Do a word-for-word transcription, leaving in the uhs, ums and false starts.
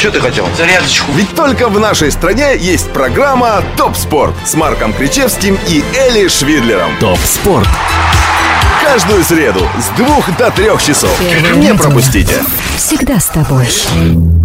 Что ты хотел? Зарядочку. Ведь только в нашей стране есть программа «Топ Спорт» с Марком Кричевским и Эли Швидлером. Топ Спорт. Каждую среду с двух до трех часов. Не пропустите. Всегда с тобой.